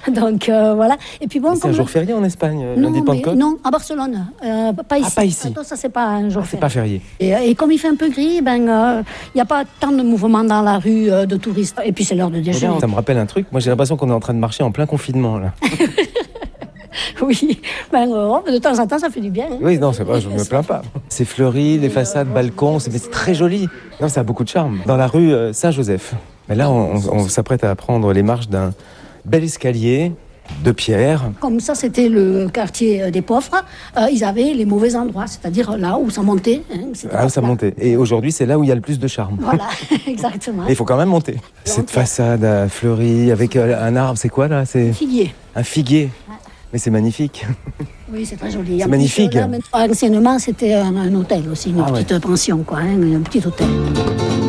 Donc voilà. Et puis bon, C'est un jour férié en Espagne, lundi de Pentecôte? Non, à Barcelone, pas ici. Pas ici. Ça c'est pas un jour C'est férié. pas férié. Et comme il fait un peu gris, il n'y a pas tant de mouvement dans la rue de touristes. Et puis c'est l'heure de déjeuner. Ça me rappelle un truc. Moi, j'ai l'impression qu'on est en train de marcher en plein confinement là. Oui, de temps en temps, ça fait du bien. Hein. Oui, non, c'est pas, je me plains pas. C'est fleuri, les façades, balcons, c'est très joli. Non, ça a beaucoup de charme. Dans la rue Saint-Joseph. Mais là, on s'apprête à prendre les marches d'un bel escalier de pierre. Comme ça, c'était le quartier des pauvres. Ils avaient les mauvais endroits, c'est-à-dire là où ça montait. Là où ça montait. Et aujourd'hui, c'est là où il y a le plus de charme. Voilà, exactement. Et il faut quand même monter. Cette façade fleurie avec un arbre, c'est quoi là? C'est Figuier. un figuier. Mais c'est magnifique. Oui, c'est très joli. C'est magnifique. Anciennement, c'était un hôtel aussi, une petite pension, un petit hôtel.